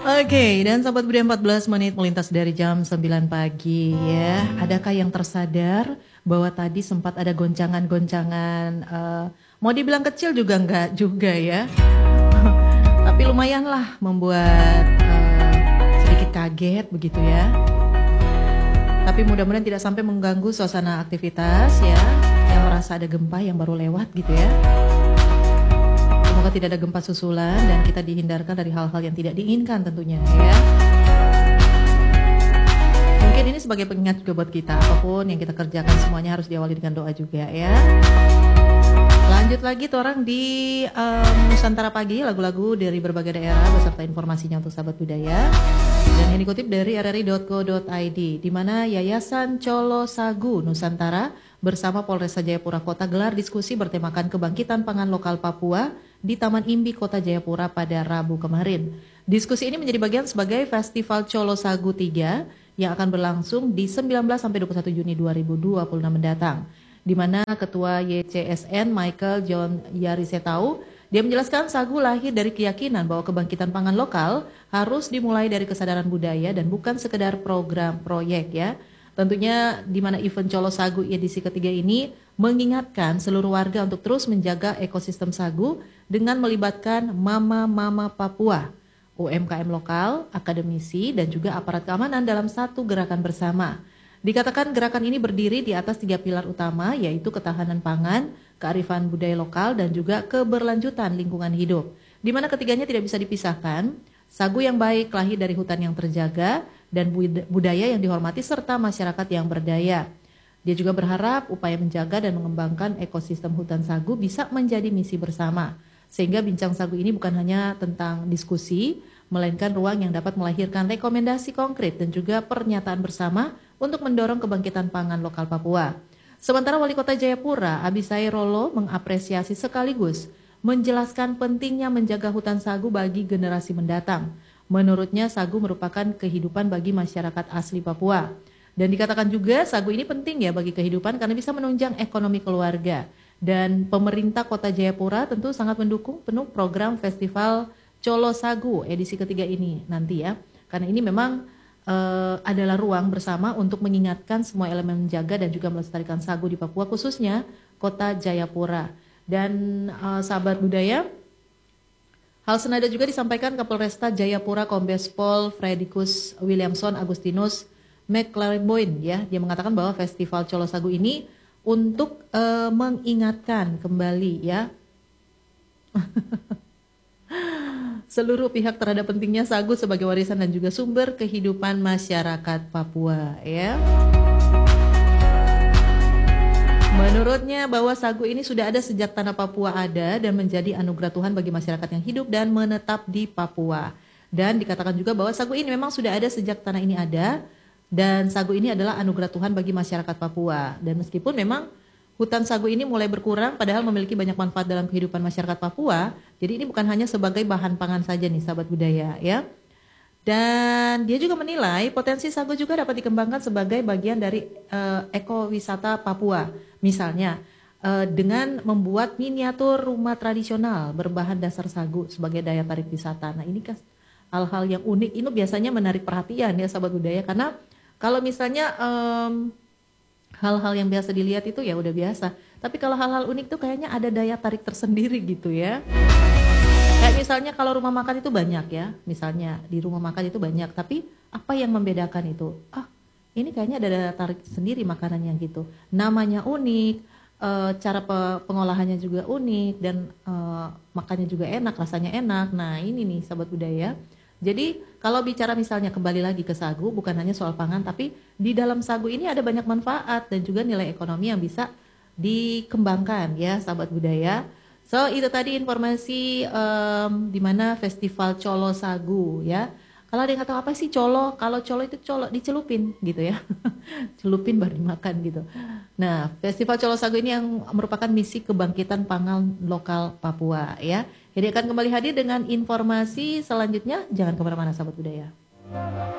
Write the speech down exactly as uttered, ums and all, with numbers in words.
Oke, dan Sobat Budaya empat belas menit melintas dari jam sembilan pagi ya. Adakah yang tersadar bahwa tadi sempat ada goncangan-goncangan, uh, mau dibilang kecil juga enggak juga ya. Tapi lumayanlah membuat uh, sedikit kaget begitu ya. Tapi mudah-mudahan tidak sampai mengganggu suasana aktivitas ya. Yang merasa ada gempa yang baru lewat gitu ya. Semoga tidak ada gempa susulan dan kita dihindarkan dari hal-hal yang tidak diinginkan tentunya ya. Mungkin ini sebagai pengingat juga buat kita, apapun yang kita kerjakan semuanya harus diawali dengan doa juga ya. Lanjut lagi tuh orang di um, Nusantara Pagi, lagu-lagu dari berbagai daerah beserta informasinya untuk sahabat budaya. Dan yang dikutip dari r r i dot co dot i d, di mana Yayasan Colo Sagu Nusantara bersama Polresta Jayapura Kota gelar diskusi bertemakan kebangkitan pangan lokal Papua di Taman Imbi Kota Jayapura pada Rabu kemarin. Diskusi ini menjadi bagian sebagai Festival Colo Sagu tiga yang akan berlangsung di sembilan belas sampai dua puluh satu Juni dua ribu dua puluh enam mendatang. Di mana Ketua Y C S N Michael John Yarisetau, dia menjelaskan sagu lahir dari keyakinan bahwa kebangkitan pangan lokal harus dimulai dari kesadaran budaya dan bukan sekedar program proyek ya. Tentunya di mana event Colo Sagu edisi ketiga ini mengingatkan seluruh warga untuk terus menjaga ekosistem sagu dengan melibatkan mama-mama Papua, U M K M lokal, akademisi, dan juga aparat keamanan dalam satu gerakan bersama. Dikatakan gerakan ini berdiri di atas tiga pilar utama, yaitu ketahanan pangan, kearifan budaya lokal, dan juga keberlanjutan lingkungan hidup. Di mana ketiganya tidak bisa dipisahkan, sagu yang baik lahir dari hutan yang terjaga, dan budaya yang dihormati serta masyarakat yang berdaya. Dia juga berharap upaya menjaga dan mengembangkan ekosistem hutan sagu bisa menjadi misi bersama. Sehingga bincang sagu ini bukan hanya tentang diskusi, melainkan ruang yang dapat melahirkan rekomendasi konkret dan juga pernyataan bersama untuk mendorong kebangkitan pangan lokal Papua. Sementara Wali Kota Jayapura, Abisai Rolo, mengapresiasi sekaligus menjelaskan pentingnya menjaga hutan sagu bagi generasi mendatang. Menurutnya sagu merupakan kehidupan bagi masyarakat asli Papua. Dan dikatakan juga sagu ini penting ya bagi kehidupan karena bisa menunjang ekonomi keluarga. Dan pemerintah Kota Jayapura tentu sangat mendukung penuh program Festival Colo Sagu edisi ketiga ini nanti ya. Karena ini memang uh, adalah ruang bersama untuk mengingatkan semua elemen menjaga dan juga melestarikan sagu di Papua khususnya Kota Jayapura. Dan uh, sahabat budaya, hal senada juga disampaikan Kapolresta Jayapura Kombes Pol Fredrikus Williamson Agustinus McClareboin ya. Dia mengatakan bahwa Festival Colo Sagu ini untuk uh, mengingatkan kembali ya seluruh pihak terhadap pentingnya sagu sebagai warisan dan juga sumber kehidupan masyarakat Papua ya. Menurutnya bahwa sagu ini sudah ada sejak tanah Papua ada dan menjadi anugerah Tuhan bagi masyarakat yang hidup dan menetap di Papua. Dan dikatakan juga bahwa sagu ini memang sudah ada sejak tanah ini ada dan sagu ini adalah anugerah Tuhan bagi masyarakat Papua. Dan meskipun memang hutan sagu ini mulai berkurang padahal memiliki banyak manfaat dalam kehidupan masyarakat Papua, jadi ini bukan hanya sebagai bahan pangan saja nih sahabat budaya ya. Dan dia juga menilai potensi sagu juga dapat dikembangkan sebagai bagian dari uh, ekowisata Papua. Misalnya uh, dengan membuat miniatur rumah tradisional berbahan dasar sagu sebagai daya tarik wisata. Nah ini kan hal-hal yang unik, ini biasanya menarik perhatian ya sahabat budaya. Karena kalau misalnya um, hal-hal yang biasa dilihat itu ya udah biasa. Tapi kalau hal-hal unik tuh kayaknya ada daya tarik tersendiri gitu ya. Kayak misalnya kalau rumah makan itu banyak ya, misalnya di rumah makan itu banyak, tapi apa yang membedakan itu? Ah, ini kayaknya ada daya tarik sendiri makanannya gitu. Namanya unik, e, cara pe pengolahannya juga unik, dan e, makannya juga enak, rasanya enak. Nah ini nih sahabat budaya. Jadi kalau bicara misalnya kembali lagi ke sagu, bukan hanya soal pangan, tapi di dalam sagu ini ada banyak manfaat dan juga nilai ekonomi yang bisa dikembangkan ya sahabat budaya. So itu tadi informasi um, di mana Festival Colo Sagu ya. Kalau ada yang nggak tahu apa sih colo, kalau colo itu colo dicelupin gitu ya, celupin baru dimakan gitu. Nah Festival Colo Sagu ini yang merupakan misi kebangkitan pangan lokal Papua ya. Jadi akan kembali hadir dengan informasi selanjutnya, jangan kemana-mana sahabat budaya.